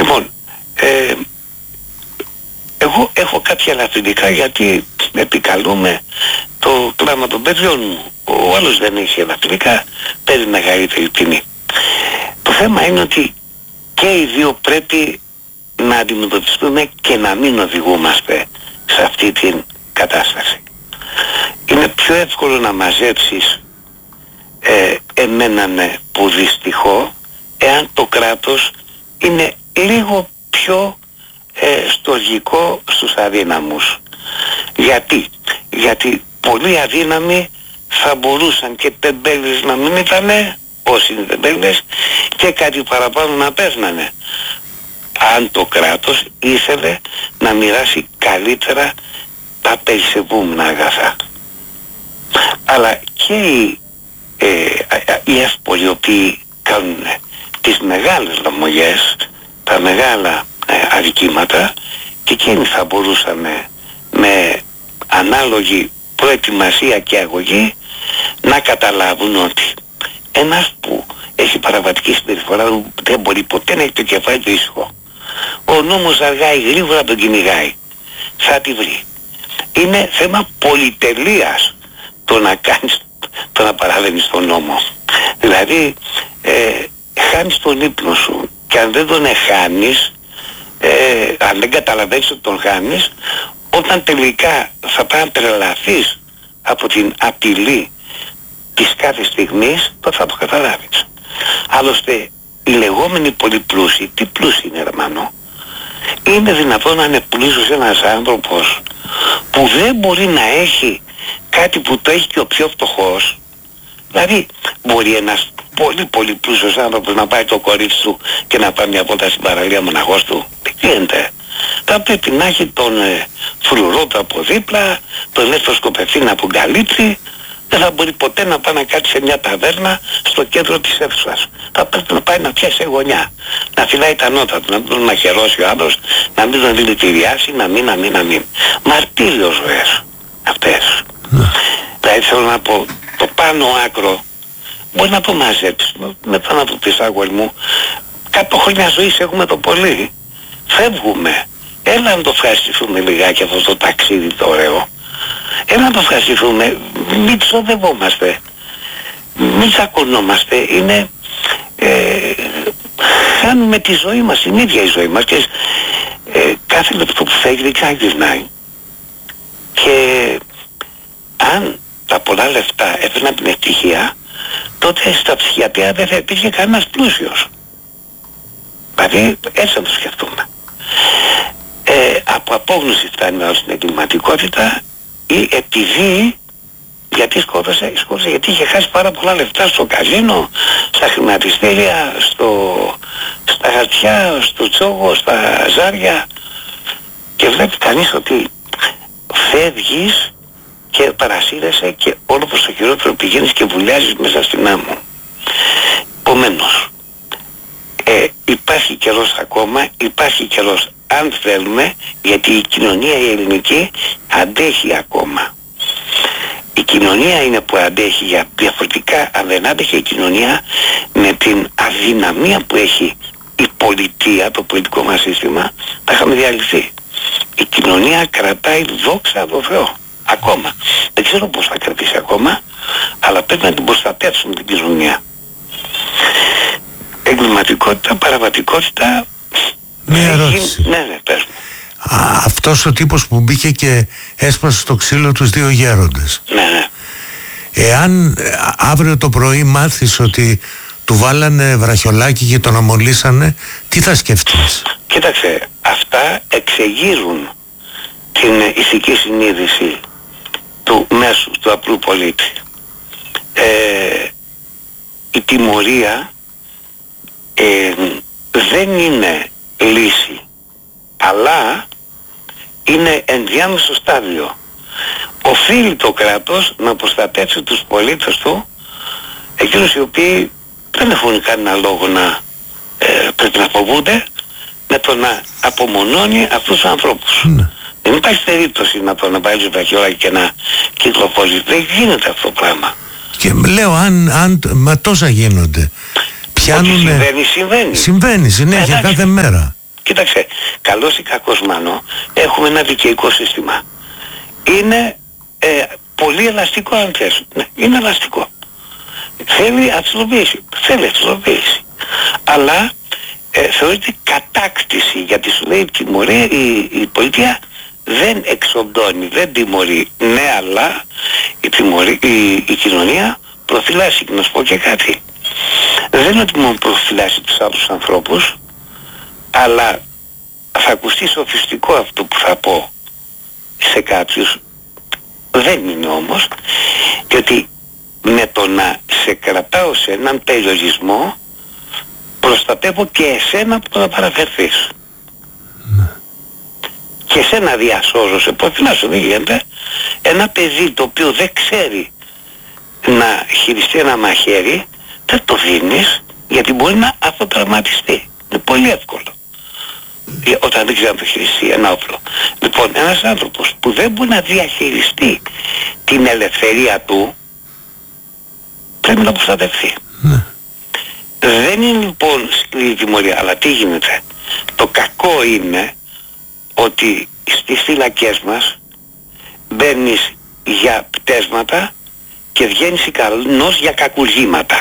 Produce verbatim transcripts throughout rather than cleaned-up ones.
Λοιπόν, ε, εγώ έχω κάποια ελαφρυντικά γιατί επικαλούμε το κλάμα των παιδιών μου. Ο άλλος δεν έχει ελαφρυντικά, παίρνει μεγαλύτερη τιμή. Το θέμα είναι ότι και οι δύο πρέπει να αντιμετωπιστούμε και να μην οδηγούμαστε σε αυτή την κατάσταση. Είναι πιο εύκολο να μαζέψεις ε, εμέναν που δυστυχώ, εάν το κράτος είναι λίγο πιο ε, στοργικό στους αδύναμους. Γιατί? Γιατί πολλοί αδύναμοι θα μπορούσαν και τεμπέλες να μην ήτανε, όσοι είναι τεμπέλες, και κάτι παραπάνω να παίρνανε, αν το κράτος ήθελε να μοιράσει καλύτερα τα περισσευούμενα αγαθά. Αλλά και οι, ε, οι εύποροι οι οποίοι κάνουν τις μεγάλες λαμογές, τα μεγάλα ε, αδικήματα, και εκείνοι θα μπορούσαν με ανάλογη προετοιμασία και αγωγή να καταλάβουν ότι ένας που έχει παραβατική συμπεριφορά δεν μπορεί ποτέ να έχει το κεφάλι του ήσυχο. Ο νόμος αργά ή γρήγορα τον κυνηγάει, θα τη βρει. Είναι θέμα πολυτελείας το να κάνεις, το να παραβαίνεις τον νόμο. Δηλαδή ε, χάνεις τον ύπνο σου, και αν δεν τον χάνεις, ε, αν δεν καταλαβαίνεις ότι τον χάνεις, όταν τελικά θα πάει να τρελαθείς από την απειλή της κάθε στιγμής, τότε θα το καταλάβεις. Άλλωστε οι λεγόμενοι πολυπλούσιοι, τι πλούσιοι είναι Ερμανό? Είναι δυνατόν να είναι πλούσιος ένας άνθρωπος που δεν μπορεί να έχει κάτι που το έχει και ο πιο φτωχός? Δηλαδή μπορεί ένας πολύ πολύ πλούσιος άνθρωπος να πάει το κορίτσι του και να πάει μια βόλτα στην παραλία μοναχός του? Δεν γίνεται. Θα πρέπει να έχει τον ε, φρουρό του από δίπλα, τον ελεύθερο σκοπευτή να απογκαλύψει. Δεν θα μπορεί ποτέ να πάει να κάτσει σε μια ταβέρνα στο κέντρο της αίθουσας. Θα πρέπει να πάει να πιάσει γωνιά, να φυλάει τα νότα του, να μην τον μαχαιρώσει ο άλλος, να μην τον δηλητηριάσει, να μην, να μην, να μην. Μαρτύριο ζωές αυτές. Mm. Δηλαδή θέλω να πω, το πάνω άκρο μπορεί να το μαζέψει. Μετά να του πεις, άγουελ μου, κάτω χρόνια ζωής έχουμε το πολύ. Φεύγουμε. Έλα να το ευχαριστηθούμε λιγάκι αυτό το ταξίδι το ωραίο. Έλα να το ευχαριστηθούμε. Μην ξοδευόμαστε. Μην τσακωνόμαστε. Είναι... Ε, χάνουμε τη ζωή μας, την ίδια η ζωή μας, και ε, κάθε λεπτό που φεύγει δεν ξαναγυρνάει. Και αν τα πολλά λεφτά έφερναν την ευτυχία, τότε στα ψυχιατρία δεν θα υπήρχε κανένας πλούσιος. Δηλαδή έτσι να το σκεφτούμε. Ε, από απόγνωση φτάνει όλη στην εγκληματικότητα, ή επειδή, γιατί σκότωσε, σκότωσε γιατί είχε χάσει πάρα πολλά λεφτά στο καζίνο, στα χρηματιστήρια, στο, στα χαρτιά, στο τσόγο, στα ζάρια, και βλέπει κανείς ότι φεύγεις και παρασύρεσαι και όλο προς το χειρότερο πηγαίνεις και βουλιάζεις μέσα στην άμμο. Επομένως, ε, υπάρχει καιρός ακόμα, υπάρχει καιρός αν θέλουμε, γιατί η κοινωνία η ελληνική αντέχει ακόμα. Η κοινωνία είναι που αντέχει, για διαφορετικά αν δεν άντεχε η κοινωνία με την αδυναμία που έχει η πολιτεία, το πολιτικό μας σύστημα, θα είχαμε διαλυθεί. Η κοινωνία κρατάει, δόξα τω Θεώ, ακόμα. Δεν ξέρω πώς θα κρατήσει ακόμα, αλλά πρέπει να την προστατεύσουμε την κοινωνία. Εγκληματικότητα, παραβατικότητα. Μία ερώτηση. Ναι, ναι, πες μου. Α, αυτός ο τύπος που μπήκε και έσπασε στο ξύλο τους δύο γέροντες. Ναι, ναι. Εάν αύριο το πρωί μάθεις ότι του βάλανε βραχιολάκι και τον αμολύσανε, τι θα σκεφτείς? Κοίταξε, αυτά εξεγείρουν την ηθική συνείδηση του μέσου, του απλού πολίτη. Ε, η τιμωρία ε, δεν είναι λύση, αλλά είναι ενδιάμεσο στάδιο. Οφείλει το κράτος να προστατεύσει τους πολίτες του, εκείνους οι οποίοι δεν έχουν κανένα λόγο να ε, πρέπει να φοβούνται, με το να απομονώνει αυτούς τους ανθρώπους. Mm. Δεν υπάρχει περίπτωση να το να βάλεις βραχιόλακι και να κυκλοφορείς. Δεν γίνεται αυτό το πράγμα. Και λέω, αν, αν μα τόσα γίνονται. Πιάνουνε... Ότι συμβαίνει, συμβαίνει. Συμβαίνει συνέχεια, κάθε μέρα. Κοίταξε, καλός ή κακός Μάνο, έχουμε ένα δικαιικό σύστημα. Είναι ε, πολύ ελαστικό αν θες. Ναι, είναι ελαστικό. Θέλει αστυνομοποίηση. Θέλει αστυνομοποίηση. Αλλά ε, θεωρείται κατάκτηση, γιατί σου λέει τιμωρία, η, η πολιτεία δεν εξοντώνει, δεν τιμωρεί. Ναι, αλλά η, τιμωρή, η, η κοινωνία προφυλάσσει. Και να σου πω και κάτι. Δεν είναι ότι μόνο προφυλάσσει τους άλλους ανθρώπους, αλλά θα ακουστεί σοφιστικό αυτό που θα πω σε κάποιους. Δεν είναι όμως, διότι με το να σε κρατάω σε έναν περιορισμό προστατεύω και εσένα που θα παραφερθείς. Ναι. Και εσένα διασώζω, σε προφυλάσσω, δεν γίνεται. Ένα παιδί το οποίο δεν ξέρει να χειριστεί ένα μαχαίρι, δεν το δίνεις, γιατί μπορεί να αυτοτραυματιστεί. Είναι πολύ εύκολο όταν δεν ξέρει να το χειριστεί ένα όπλο. Λοιπόν, ένας άνθρωπος που δεν μπορεί να διαχειριστεί την ελευθερία του πρέπει να προστατευτεί. Ναι. Δεν είναι λοιπόν σκληρή τιμωρία, αλλά τι γίνεται? Το κακό είναι ότι στις φυλακές μας μπαίνεις για πτέσματα και βγαίνεις ικανός για κακουργήματα.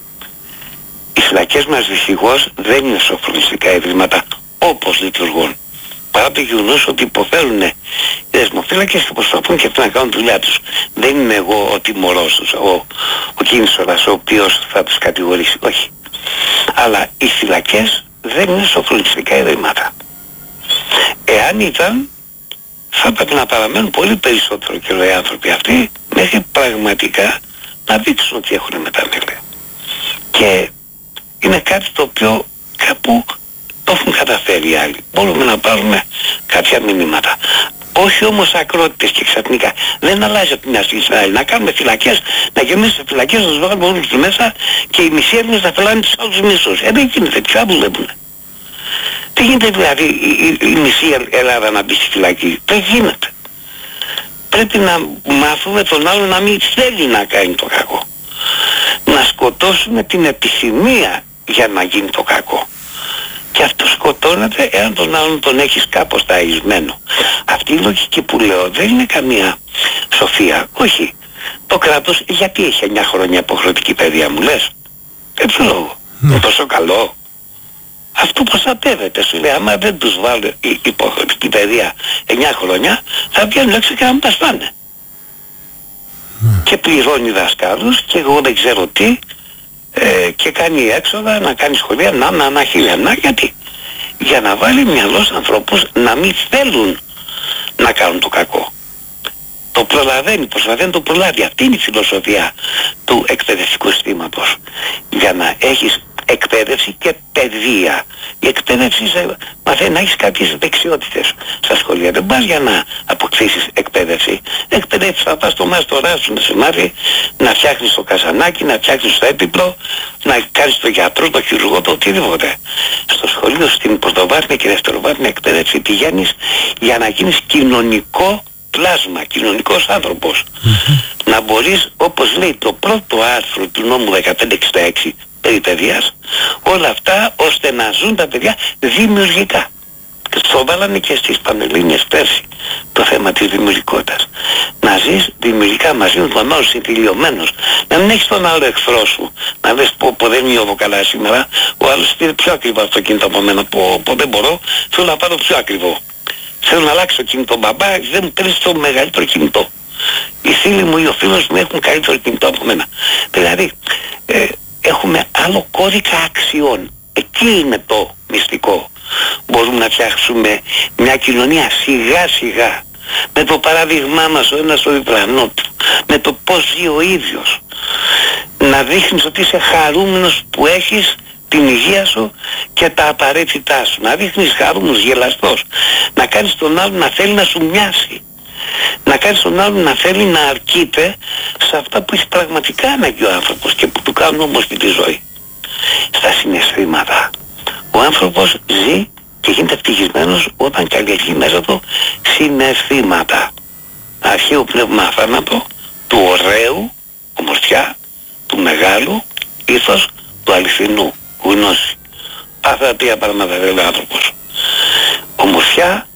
Οι φυλακές μας δυστυχώς δεν είναι σοφρονιστικά ιδρύματα όπως λειτουργούν. Παρά το γεγονός ότι υποφέρουν οι δεσμοφύλακες και προσπαθούν και αυτοί να κάνουν τη δουλειά τους. Δεν είμαι εγώ ο τιμωρός τους, ο, ο κίνησορας ο οποίος θα τους κατηγορήσει. Όχι. Αλλά οι φυλακές δεν είναι σοφρονιστικά ιδρύματα. Εάν ήταν, θα πρέπει να παραμένουν πολύ περισσότερο καιρό οι άνθρωποι αυτοί, μέχρι πραγματικά να δείξουν ότι έχουν μετανέλει. Και είναι κάτι το οποίο κάπου το έχουν καταφέρει οι άλλοι. Μπορούμε να πάρουμε κάποια μηνύματα. Όχι όμως ακρότητες και ξαφνικά. Δεν αλλάζει από την αστική στην άλλη. Να κάνουμε φυλακές, να γεμίσουμε φυλακές, να τους βάλουμε όλους εκεί μέσα και οι μισοί Έλληνες να φυλάνε τους άλλους μισούς. Ε, δεν γίνεται, ποια δουλεύουν. Τι γίνεται δηλαδή η, η, η μισή Ελλάδα να μπει στη φυλακή? Δεν γίνεται. Πρέπει να μάθουμε τον άλλο να μην θέλει να κάνει το κακό. Να σκοτώσουμε την επιθυμία για να γίνει το κακό. Και αυτό σκοτώνεται εάν τον άλλον τον έχεις κάπως ταΐσμένο. Αυτή η λογική που λέω δεν είναι καμία σοφία. Όχι. Το κράτος γιατί έχει εννιά χρόνια υποχρεωτική παιδεία, μου λες? Δεν ποιο λόγο. Είναι τόσο καλό? Αυτό προστατεύεται. Σου λέει άμα δεν τους βάλω υποχρεωτική παιδεία εννιά χρόνια θα βγαίνουν έξω και να μην τα σπάνε. Και πληρώνει δασκάλους και εγώ δεν ξέρω τι ε, και κάνει έξοδα να κάνει σχολεία να, να, να, χίλια, να, γιατί? Για να βάλει μυαλό στους ανθρώπους να μην θέλουν να κάνουν το κακό. Το προλαβαίνει, προσπαθεί να το προλάβει. Αυτή είναι η φιλοσοφία του εκπαιδευτικού συστήματος. Για να έχεις εκπαίδευση και παιδεία. Η εκπαίδευση σε μαθαίνει να έχεις κάποιες δεξιότητες στα σχολεία. Δεν πας για να αποκτήσεις εκπαίδευση. Εκπαίδευση θα πας στο μάστορά σου να σε μάθει να φτιάχνεις το καζανάκι, να φτιάχνεις το έπιπλο, να κάνεις το γιατρό, το χειρουργό, το οτιδήποτε. Στο σχολείο, στην πρωτοβάθμια και δευτεροβάθμια εκπαίδευση πηγαίνεις για να γίνεις κοινωνικό πλάσμα, κοινωνικός άνθρωπος. Mm-hmm. Να μπορείς, όπως λέει το πρώτο άρθρο του νόμου δεκαπέντε εξήντα έξι περί παιδείας, όλα αυτά ώστε να ζουν τα παιδιά δημιουργικά. Και το βάλανε και στις Πανελλήνιες πέρσι το θέμα της δημιουργικότητας. Να ζεις δημιουργικά μαζί με τον άλλο συμφιλιωμένος. Να μην έχεις τον άλλο εχθρό σου. Να λες πω, πω δεν νιώθω καλά σήμερα. Ο άλλος πήρε πιο ακριβό αυτοκίνητο από μένα. Πω, πω δεν μπορώ. Θέλω να πάρω πιο ακριβό. Θέλω να αλλάξω το κινητό. Μπαμπά, δεν μου παίρνεις το μεγαλύτερο κινητό. Οι φίλοι μου ή ο φίλος μου έχουν καλύτερο κινητό από μένα. Δηλαδή, ε, έχουμε άλλο κώδικα αξιών. Εκεί είναι το μυστικό. Μπορούμε να φτιάξουμε μια κοινωνία σιγά σιγά. Με το παράδειγμά μας ο ένας ο διπλανό του. Με το πώς ζει ο ίδιος. Να δείχνεις ότι είσαι χαρούμενος που έχεις την υγεία σου και τα απαραίτητά σου. Να δείχνεις χαρούμενος, γελαστός. Να κάνεις τον άλλον να θέλει να σου μοιάσει. Να κάνεις τον άλλον να θέλει να αρκείται σε αυτά που έχει πραγματικά ανάγκη ο άνθρωπος και που του κάνουν όμως τη ζωή. Στα συναισθήματα. Ο άνθρωπος ζει και γίνεται ευτυχισμένος όταν καλλιεργεί μέσα του συναισθήματα. Αρχαίο πνεύμα θάνατο, του ωραίου, ομορφιά, του μεγάλου, ήθος, του αληθινού, γνώση. Αυτά τα τρία πράγματα θέλει ο άνθρωπος. ομορφιά,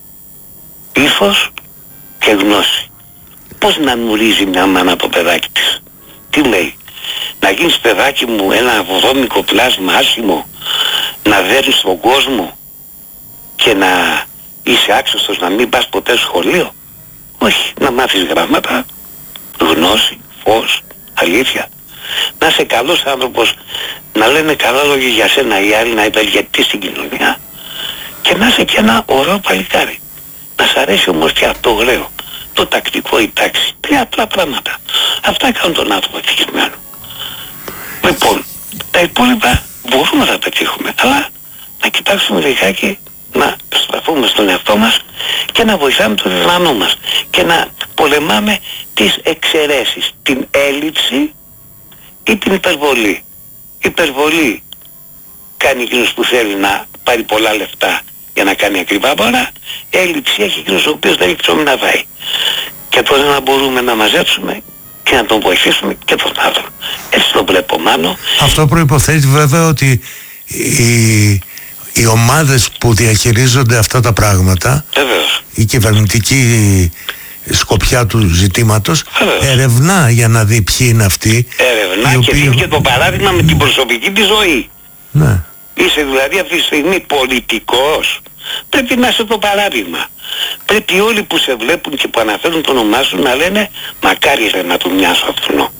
ήθος και γνώση. Πώς να νουρίζει μια μάνα το παιδάκι της? Τι λέει? Να γίνεις, παιδάκι μου, ένα βρώμικο πλάσμα άσχημο, να δέρνεις στον κόσμο και να είσαι άξιωστος να μην πας ποτέ στο σχολείο? Όχι, να μάθεις γράμματα, γνώση, φως, αλήθεια. Να είσαι καλός άνθρωπος, να λένε καλά λόγια για σένα οι άλλοι, να υπεργετείς στην κοινωνία, και να είσαι και ένα ωραίο παλικάρι. Να σ' αρέσει η ομορφιά, το ωραίο, το τακτικό, η τάξη. Τρία απλά πράγματα. Αυτά κάνουν τον άνθρωπο ευτυχισμένο. Λοιπόν, τα υπόλοιπα μπορούμε να τα πετύχουμε, αλλά να κοιτάξουμε λιγάκι, να στραφούμε στον εαυτό μας και να βοηθάμε το διπλανό μας και να πολεμάμε τις εξαιρέσεις, την έλλειψη ή την υπερβολή. Υπερβολή κάνει εκείνος που θέλει να πάρει πολλά λεφτά για να κάνει ακριβά παρά, έλλειψη έχει εκείνος ο οποίος δεν έχει ψωμί να φάει. Και τώρα να μπορούμε να μαζέψουμε και να τον βοηθήσουμε και τον άλλον. Έτσι το βλέπω, Μάνο. Αυτό προϋποθέτει βέβαια ότι οι, οι ομάδες που διαχειρίζονται αυτά τα πράγματα, βεβαίως, η κυβερνητική σκοπιά του ζητήματος, βεβαίως, ερευνά για να δει ποιοι είναι αυτοί. Ερευνά και οποίοι... δίνει και το παράδειγμα με την προσωπική της ζωή. Ναι. Είσαι δηλαδή αυτή τη στιγμή πολιτικός, πρέπει να είσαι το παράδειγμα. Πρέπει όλοι που σε βλέπουν και που αναφέρουν το όνομά σου να λένε μακάρι ρε, να του μοιάσω αυτόν.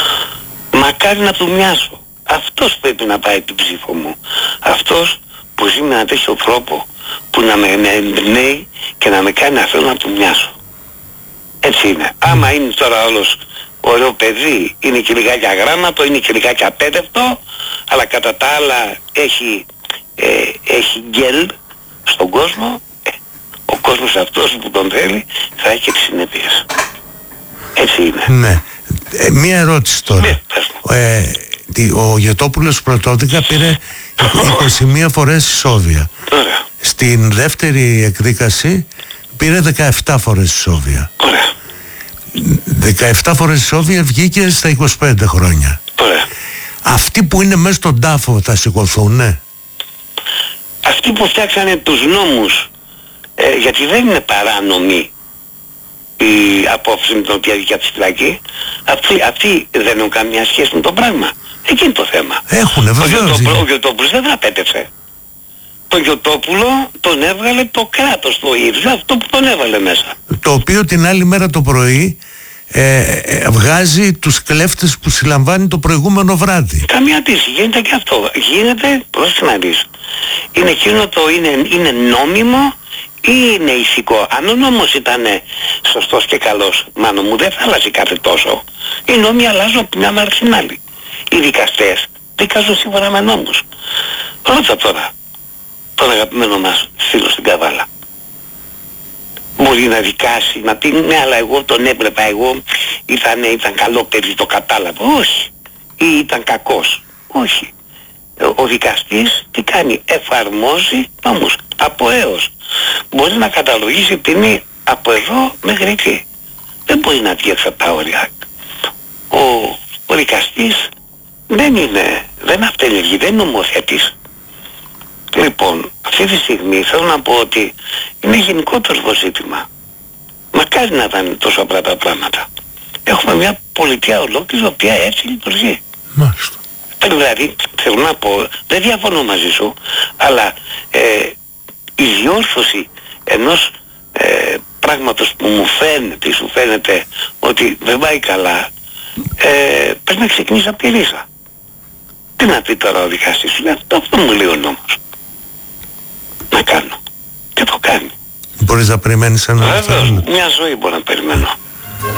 Μακάρι να του μοιάσω. Αυτός πρέπει να πάει την ψήφο μου. Αυτός που ζει με ένα τέτοιο τρόπο που να με εμπνέει και να με κάνει να θέλω να του μοιάσω. Έτσι είναι. Άμα είναι τώρα όλος ωραίο παιδί, είναι και λιγάκι αγράμματο, είναι και λιγάκι απέδευτο, αλλά κατά τα άλλα έχει, ε, έχει γκέλ στον κόσμο, ε, ο κόσμος αυτός που τον θέλει θα έχει και τις συνέπειες. Έτσι είναι. Ναι. Ε, μία ερώτηση τώρα. Ναι, ε, ο Γετόπουλος πρωτόδικα πήρε είκοσι μία φορές ισόβια. Ωραία. Στην δεύτερη εκδίκαση πήρε δεκαεπτά φορές ισόβια. Ωραία. δεκαεπτά φορές ισόβια βγήκε στα είκοσι πέντε χρόνια. Ωραία. Αυτοί που είναι μέσα στον τάφο θα σηκωθούν, ναι? Αυτοί που φτιάξανε τους νόμους, ε, γιατί δεν είναι παράνομοι η απόφαση με την οποία βγήκε από τη φυλακή, αυτοί, αυτοί δεν έχουν καμία σχέση με το πράγμα. Εκεί είναι το θέμα. Έχουνε, βεβαίως. Ο Γιωτόπουλος δεν δραπέτευσε. Το Γιωτόπουλο τον έβγαλε το κράτος το ίδιο, αυτό που τον έβαλε μέσα. Το οποίο την άλλη μέρα το πρωί ε, ε, βγάζει τους κλέφτες που συλλαμβάνει το προηγούμενο βράδυ. Καμία τύση, γίνεται και αυτό. Γίνεται, πρόσεχε να δεις. Είναι εκείνο το είναι, είναι νόμιμο ή είναι ηθικό? Αν ο νόμος ήταν σωστός και καλός, Μάνο μου, δεν θα αλλάζει κάτι τόσο. Οι νόμοι αλλάζουν από μια μέρα στην άλλη. Οι δικαστές δικάζουν σύμφωνα με νόμους. Ρώτα τώρα τον αγαπημένο μας φίλο στην Καβάλα. Μπορεί να δικάσει, να πει ναι, αλλά εγώ τον έβλεπα, εγώ ήταν, ήταν καλό παιδί, το κατάλαβα. Όχι. Ή ήταν κακός. Όχι. Ο δικαστής τι κάνει? Εφαρμόζει νόμους από έως. Μπορεί να καταλογίσει ποινή από εδώ μέχρι εκεί. Δεν μπορεί να βγει από τα όρια. Ο, ο δικαστής δεν είναι, δεν αυτελεγεί, δεν είναι νομοθέτης. Λοιπόν, αυτή τη στιγμή θέλω να πω ότι είναι γενικότερο το ζήτημα. Μακάρι να ήταν τόσο απλά τα πράγματα. Έχουμε μια πολιτεία ολόκληρη η οποία έτσι λειτουργεί. Μάλιστα. Δηλαδή, θέλω να πω, δεν διαφωνώ μαζί σου, αλλά ε, η διόρθωση ενός ε, πράγματος που μου φαίνεται ή σου φαίνεται ότι δεν πάει καλά, ε, πρέπει να ξεκινήσει από τη ρίζα. Τι να πει τώρα ο δικαστής σου? Αυτό, αυτό μου λέει ο νόμος. Να κάνω. Και το κάνει. Μπορείς να περιμένεις ένα Βέβαια, μια ζωή μπορώ να περιμένω.